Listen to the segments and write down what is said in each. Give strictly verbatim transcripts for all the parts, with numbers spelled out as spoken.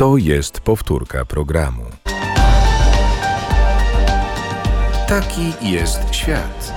To jest powtórka programu. Taki jest świat.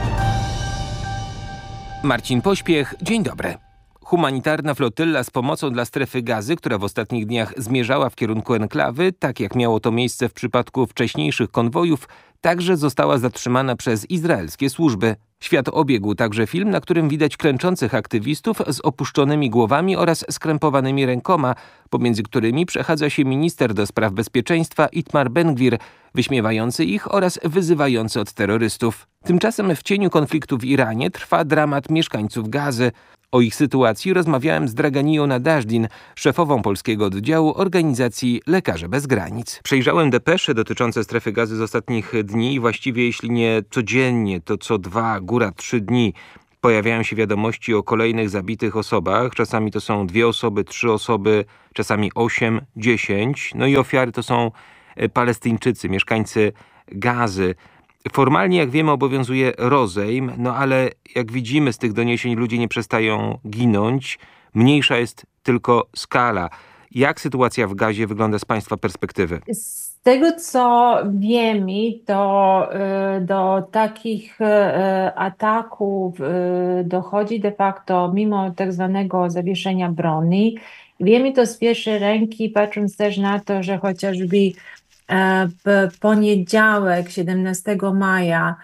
Marcin Pośpiech, dzień dobry. Humanitarna flotylla z pomocą dla strefy Gazy, która w ostatnich dniach zmierzała w kierunku enklawy, tak jak miało to miejsce w przypadku wcześniejszych konwojów, także została zatrzymana przez izraelskie służby. Świat obiegł także film, na którym widać klęczących aktywistów z opuszczonymi głowami oraz skrępowanymi rękoma, pomiędzy którymi przechadza się minister do spraw bezpieczeństwa Itamar Ben-Gvir, wyśmiewający ich oraz wyzywający od terrorystów. Tymczasem w cieniu konfliktu w Iranie trwa dramat mieszkańców Gazy. O ich sytuacji rozmawiałem z Draganiją Nadażdin, szefową polskiego oddziału organizacji Lekarze Bez Granic. Przejrzałem depesze dotyczące strefy Gazy z ostatnich dni i właściwie jeśli nie codziennie, to co dwa, góra trzy dni pojawiają się wiadomości o kolejnych zabitych osobach. Czasami to są dwie osoby, trzy osoby, czasami osiem, dziesięć. No i ofiary to są Palestyńczycy, mieszkańcy Gazy. Formalnie, jak wiemy, obowiązuje rozejm, no ale jak widzimy z tych doniesień, ludzie nie przestają ginąć. Mniejsza jest tylko skala. Jak sytuacja w Gazie wygląda z Państwa perspektywy? Z tego, co wiemy, to y, do takich y, ataków y, dochodzi de facto mimo tak zwanego zawieszenia broni. Wiemy to z pierwszej ręki, patrząc też na to, że chociażby w poniedziałek, siedemnastego maja,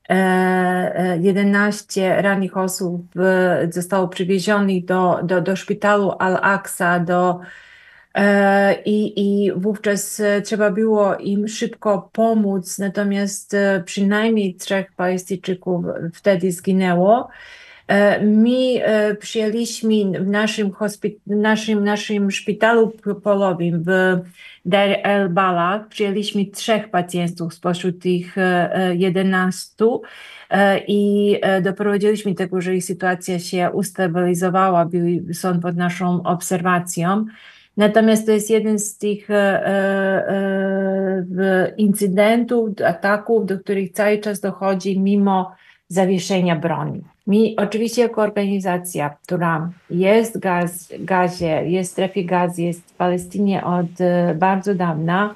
jedenaście rannych osób zostało przywiezionych do, do, do szpitalu Al-Aqsa do, i, i wówczas trzeba było im szybko pomóc, natomiast przynajmniej trzech Palestyńczyków wtedy zginęło. My przyjęliśmy w naszym, hospi- naszym, naszym szpitalu polowym w Deir el-Balah, przyjęliśmy trzech pacjentów spośród tych jedenastu i doprowadziliśmy do tego, że ich sytuacja się ustabilizowała, byli, są pod naszą obserwacją. Natomiast to jest jeden z tych e, e, incydentów, ataków, do których cały czas dochodzi mimo zawieszenia broni. Mi oczywiście jako organizacja, która jest w Gaz, Gazie, jest w strefie Gazy, jest w Palestynie od e, bardzo dawna,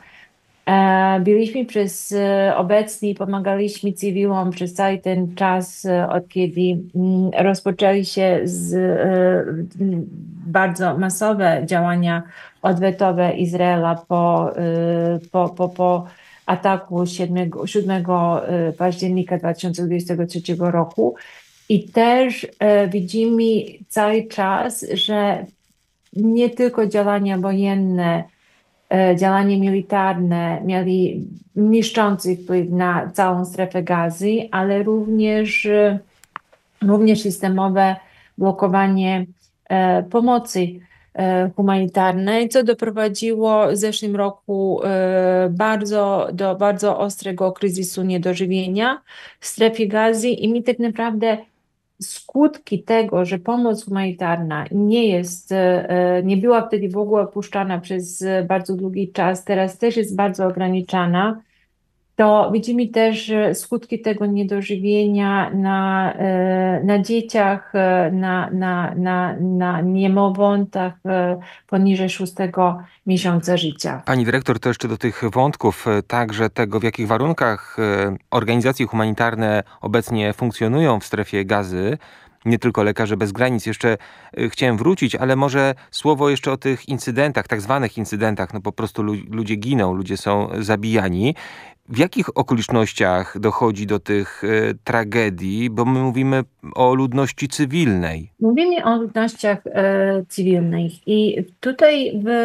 e, byliśmy przez e, obecni, pomagaliśmy cywilom przez cały ten czas, e, od kiedy m, rozpoczęli się z, e, m, bardzo masowe działania odwetowe Izraela po, e, po, po, po ataku siódmego października dwa tysiące dwudziestego trzeciego roku. I też e, widzimy cały czas, że nie tylko działania wojenne, e, działania militarne mieli niszczący wpływ na całą strefę Gazy, ale również, e, również systemowe blokowanie e, pomocy e, humanitarnej, co doprowadziło w zeszłym roku e, bardzo, do bardzo ostrego kryzysu niedożywienia w strefie Gazy i my tak naprawdę skutki tego, że pomoc humanitarna nie jest, nie była wtedy w ogóle opuszczana przez bardzo długi czas, teraz też jest bardzo ograniczana, to widzimy też skutki tego niedożywienia na, na dzieciach, na, na, na, na niemowlątach poniżej szóstego miesiąca życia. Pani dyrektor, to jeszcze do tych wątków, także tego, w jakich warunkach organizacje humanitarne obecnie funkcjonują w strefie Gazy, nie tylko Lekarze Bez Granic. Jeszcze chciałem wrócić, ale może słowo jeszcze o tych incydentach, tak zwanych incydentach. No po prostu ludzie giną, ludzie są zabijani. W jakich okolicznościach dochodzi do tych e, tragedii? Bo my mówimy o ludności cywilnej. Mówimy o ludnościach e, cywilnych i tutaj, w,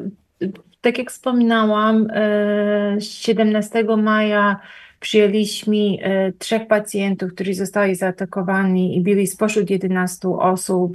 tak jak wspominałam, e, siedemnastego maja przyjęliśmy e, trzech pacjentów, którzy zostali zaatakowani i byli spośród jedenastu osób,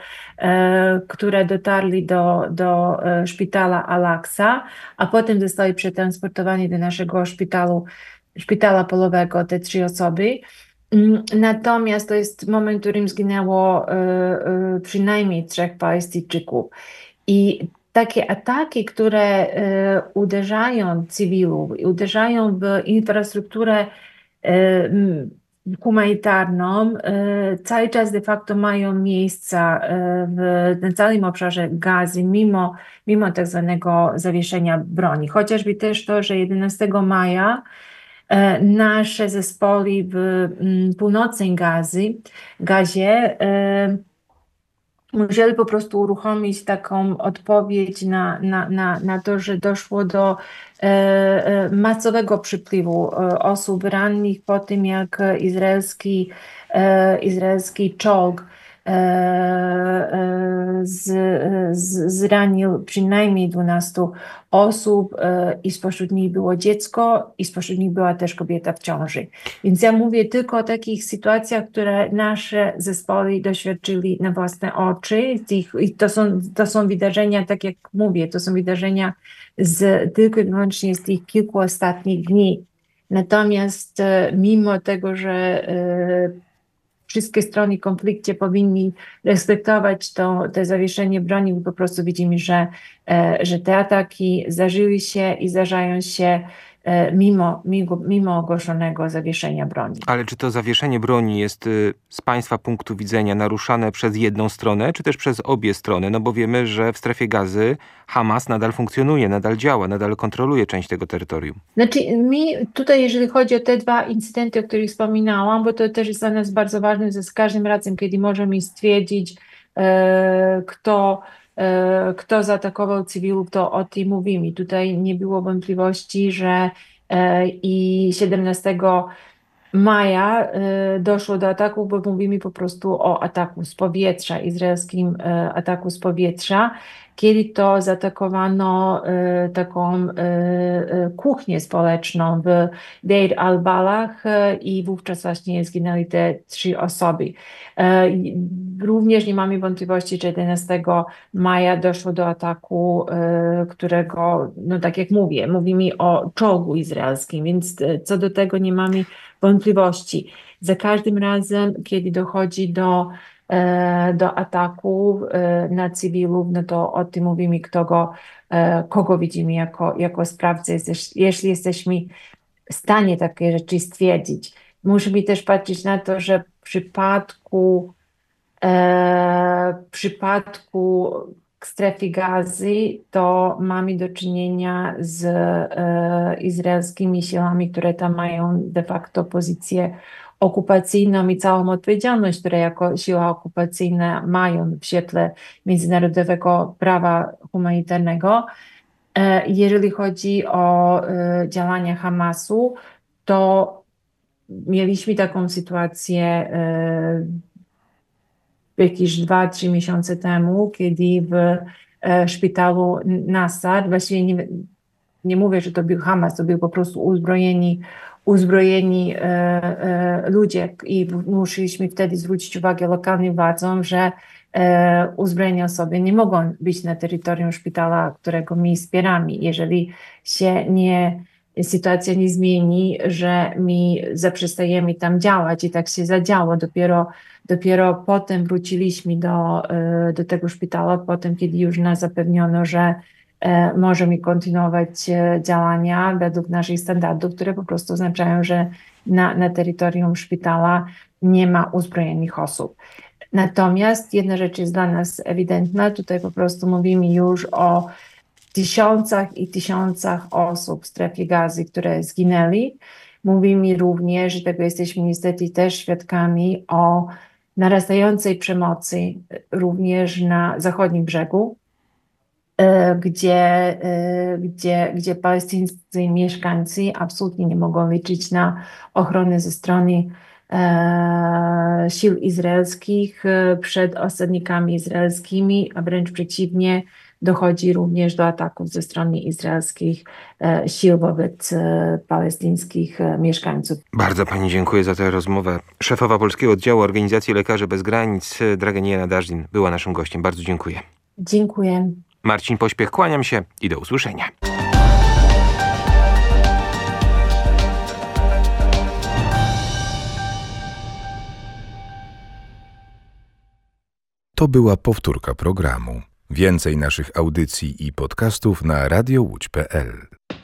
e, które dotarli do, do e, szpitala Al-Aqsa, a potem zostali przetransportowani do naszego szpitalu, szpitala polowego, te trzy osoby. Natomiast to jest moment, w którym zginęło e, e, przynajmniej trzech Palestyńczyków. I takie ataki, które e, uderzają cywilów, uderzają w infrastrukturę e, humanitarną cały czas de facto mają miejsca w, na całym obszarze Gazy, mimo, mimo tak zwanego zawieszenia broni. Chociażby też to, że jedenastego maja nasze zespoły w północnej Gazy, Gazie musieli po prostu uruchomić taką odpowiedź na, na, na, na to, że doszło do e, masowego przypływu e, osób rannych po tym, jak izraelski, e, izraelski czołg e, e, z, z, zranił przynajmniej dwanaście osób e, i spośród nich było dziecko i spośród nich była też kobieta w ciąży. Więc ja mówię tylko o takich sytuacjach, które nasze zespoły doświadczyli na własne oczy. I to są, to są wydarzenia, tak jak mówię, to są wydarzenia z, tylko i wyłącznie z tych kilku ostatnich dni. Natomiast e, mimo tego, że e, wszystkie strony w konflikcie powinni respektować to, to zawieszenie broni, po prostu widzimy, że, e, że te ataki zdarzyły się i zdarzają się Mimo, mimo, mimo ogłoszonego zawieszenia broni. Ale czy to zawieszenie broni jest z Państwa punktu widzenia naruszane przez jedną stronę, czy też przez obie strony? No bo wiemy, że w strefie Gazy Hamas nadal funkcjonuje, nadal działa, nadal kontroluje część tego terytorium. Znaczy mi tutaj, jeżeli chodzi o te dwa incydenty, o których wspominałam, bo to też jest dla nas bardzo ważne, że z każdym razem, kiedy możemy stwierdzić, e, kto kto zaatakował cywilów, to o tym mówimy. Tutaj nie było wątpliwości, że e, i siedemnastego maja e, doszło do ataku, bo mówimy po prostu o ataku z powietrza, izraelskim e, ataku z powietrza, kiedy to zaatakowano e, taką e, e, kuchnię społeczną w Deir al-Balah e, i wówczas właśnie zginęły te trzy osoby. E, również nie mamy wątpliwości, że jedenastego maja doszło do ataku, e, którego, no tak jak mówię, mówimy o czołgu izraelskim, więc e, co do tego nie mamy wątpliwości. Za każdym razem, kiedy dochodzi do do ataku na cywilów, no to o tym mówimy, kto go, kogo widzimy jako, jako sprawcę, jeśli jesteśmy w stanie takie rzeczy stwierdzić. Musimy też patrzeć na to, że w przypadku e, w przypadku strefy Gazy to mamy do czynienia z e, izraelskimi siłami, które tam mają de facto pozycję okupacyjną i całą odpowiedzialność, które jako siła okupacyjna mają w świetle międzynarodowego prawa humanitarnego. Jeżeli chodzi o działania Hamasu, to mieliśmy taką sytuację jakieś dwa, trzy miesiące temu, kiedy w szpitalu Nasar, właściwie nie, nie mówię, że to był Hamas, to był po prostu uzbrojeni uzbrojeni e, e, ludzie i musieliśmy wtedy zwrócić uwagę lokalnym władzom, że e, uzbrojeni osoby nie mogą być na terytorium szpitala, którego my wspieramy. Jeżeli się nie, sytuacja nie zmieni, że my zaprzestajemy tam działać i tak się zadziało. Dopiero, dopiero potem wróciliśmy do, e, do tego szpitala, potem kiedy już nas zapewniono, że możemy kontynuować działania według naszych standardów, które po prostu oznaczają, że na, na terytorium szpitala nie ma uzbrojonych osób. Natomiast jedna rzecz jest dla nas ewidentna, tutaj po prostu mówimy już o tysiącach i tysiącach osób w strefie Gazy, które zginęli. Mówimy również, że tego jesteśmy niestety też świadkami, o narastającej przemocy również na zachodnim brzegu, Gdzie, gdzie, gdzie palestyńscy mieszkańcy absolutnie nie mogą liczyć na ochronę ze strony e, sił izraelskich przed osadnikami izraelskimi, a wręcz przeciwnie, dochodzi również do ataków ze strony izraelskich e, sił wobec e, palestyńskich e, mieszkańców. Bardzo Pani dziękuję za tę rozmowę. Szefowa Polskiego Oddziału Organizacji Lekarzy Bez Granic, Dragana Nadazdin, była naszym gościem. Bardzo dziękuję. Dziękuję. Marcin Pośpiech, kłaniam się i do usłyszenia. To była powtórka programu. Więcej naszych audycji i podcastów na radio łódź kropka pe el.